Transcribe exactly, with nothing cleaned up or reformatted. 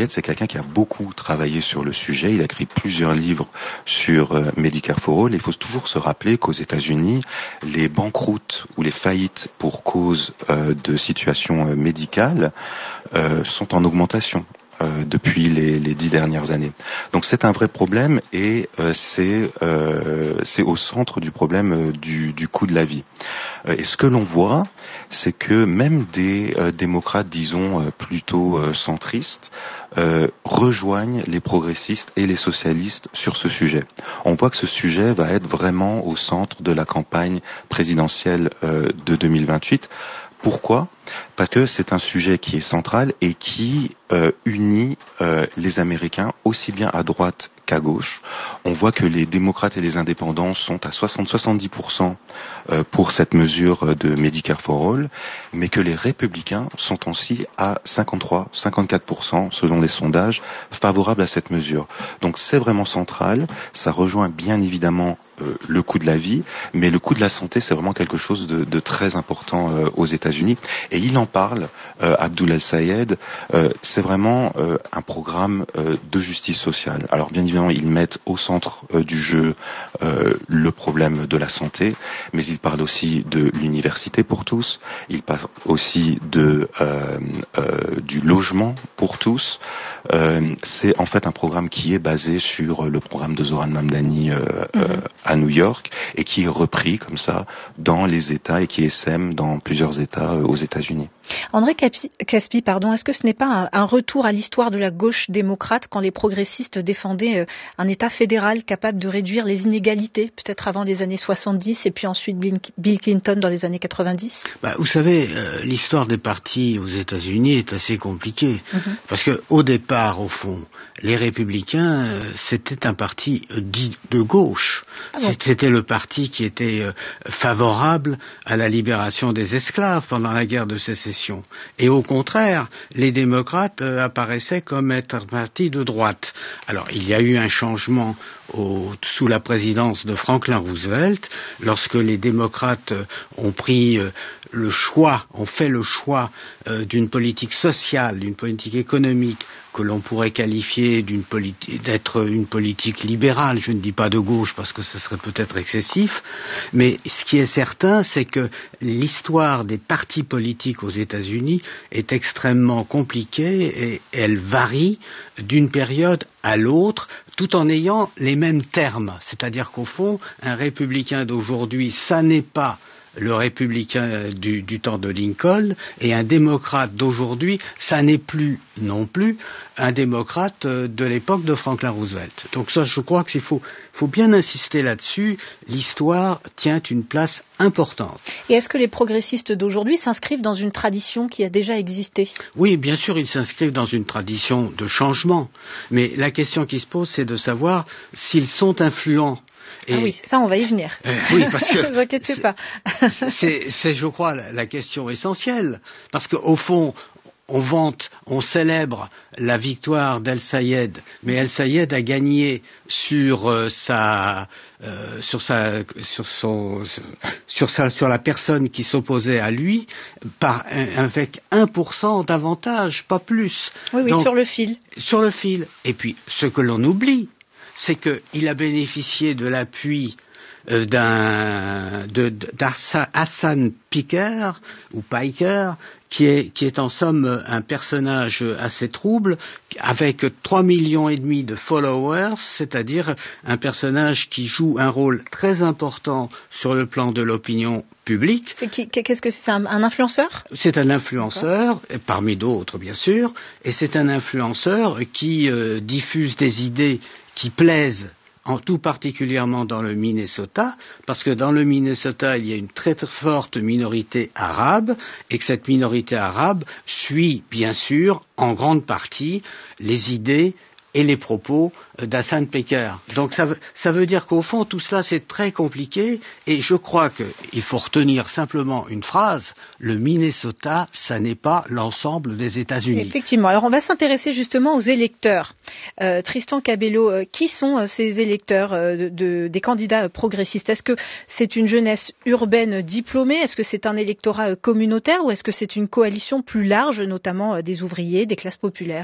El-Sayed, c'est quelqu'un qui a beaucoup travaillé sur le sujet. Il a écrit plusieurs livres sur euh, Medicare for All. Il faut toujours se rappeler qu'aux États-Unis, les banqueroutes ou les faillites pour cause euh, de situations euh, médicales euh, sont en augmentation. Euh, depuis les, les dix dernières années. Donc c'est un vrai problème et euh, c'est euh, c'est au centre du problème euh, du, du coût de la vie. Euh, et ce que l'on voit, c'est que même des euh, démocrates, disons, euh, plutôt euh, centristes, euh, rejoignent les progressistes et les socialistes sur ce sujet. On voit que ce sujet va être vraiment au centre de la campagne présidentielle euh, de deux mille vingt-huit. Pourquoi ? Parce que c'est un sujet qui est central et qui euh, unit euh, les Américains aussi bien à droite qu'à gauche. On voit que les démocrates et les indépendants sont à soixante à soixante-dix pour cent euh, pour cette mesure de Medicare for All, mais que les républicains sont aussi à cinquante-trois à cinquante-quatre pour cent selon les sondages favorables à cette mesure. Donc c'est vraiment central, ça rejoint bien évidemment euh, le coût de la vie, mais le coût de la santé c'est vraiment quelque chose de, de très important euh, aux États-Unis. Et il en parle, euh, Abdul El-Sayed, euh, c'est vraiment euh, un programme euh, de justice sociale. Alors bien évidemment, ils mettent au centre euh, du jeu euh, le problème de la santé, mais ils parlent aussi de l'université pour tous, ils parlent aussi de euh, euh, du logement pour tous. Euh, c'est en fait un programme qui est basé sur le programme de Zoran Mamdani euh, mm-hmm. euh, à New York et qui est repris comme ça dans les États et qui essaime dans plusieurs États euh, aux États-Unis. André Caspi, pardon, est-ce que ce n'est pas un, un retour à l'histoire de la gauche démocrate quand les progressistes défendaient un État fédéral capable de réduire les inégalités, peut-être avant les années soixante-dix et puis ensuite Bill Clinton dans les années quatre-vingt-dix ? Bah, vous savez, euh, l'histoire des partis aux États-Unis est assez compliquée mm-hmm. parce que au départ, au fond, les Républicains, euh, c'était un parti euh, dit de gauche. Ah bon. C'était le parti qui était euh, favorable à la libération des esclaves pendant la guerre de sécession. Et au contraire, les démocrates euh, apparaissaient comme être un parti de droite. Alors, il y a eu un changement au, sous la présidence de Franklin Roosevelt, lorsque les démocrates euh, ont pris euh, le choix, ont fait le choix euh, d'une politique sociale, d'une politique économique, que l'on pourrait qualifier d'une politi- d'être une politique libérale. Je ne dis pas de gauche parce que ce serait peut-être excessif, mais ce qui est certain, c'est que l'histoire des partis politiques aux États-Unis est extrêmement compliquée et elle varie d'une période à l'autre, tout en ayant les mêmes termes. C'est-à-dire qu'au fond, un républicain d'aujourd'hui, ça n'est pas le républicain du, du temps de Lincoln, et un démocrate d'aujourd'hui, ça n'est plus non plus un démocrate de l'époque de Franklin Roosevelt. Donc ça, je crois qu'il faut, faut bien insister là-dessus. L'histoire tient une place importante. Et est-ce que les progressistes d'aujourd'hui s'inscrivent dans une tradition qui a déjà existé ? Oui, bien sûr, ils s'inscrivent dans une tradition de changement. Mais la question qui se pose, c'est de savoir s'ils sont influents. Et ah oui, ça on va y venir. Euh, oui, parce que ne vous inquiétez pas. c'est, c'est, je crois, la, la question essentielle. Parce qu'au fond, on vante, on célèbre la victoire d'El-Sayed, mais El-Sayed a gagné sur euh, sa, euh, sur sa, sur son, sur sa, sur la personne qui s'opposait à lui, par un, avec un pour cent d'avantage, pas plus. Oui, oui, Donc, sur le fil. Sur le fil. Et puis, ce que l'on oublie, c'est qu'il a bénéficié de l'appui euh, d'un de, d'Hassan Piker ou Piker, qui est qui est en somme un personnage assez trouble, avec trois millions et demi de followers, c'est-à-dire un personnage qui joue un rôle très important sur le plan de l'opinion publique. C'est qui, qu'est-ce que c'est, c'est un, un influenceur ? C'est un influenceur, et parmi d'autres bien sûr, et c'est un influenceur qui euh, diffuse des idées qui plaisent, en tout particulièrement dans le Minnesota, parce que dans le Minnesota, il y a une très, très forte minorité arabe, et que cette minorité arabe suit, bien sûr, en grande partie, les idées et les propos d'Hassan Piker. Donc ça veut, ça veut dire qu'au fond, tout cela, c'est très compliqué, et je crois qu'il faut retenir simplement une phrase: le Minnesota, ça n'est pas l'ensemble des États-Unis. Effectivement. Alors on va s'intéresser justement aux électeurs. Euh, Tristan Cabello, euh, qui sont euh, ces électeurs euh, de, de, des candidats progressistes ? Est-ce que c'est une jeunesse urbaine diplômée ? Est-ce que c'est un électorat euh, communautaire ? Ou est-ce que c'est une coalition plus large, notamment euh, des ouvriers, des classes populaires ?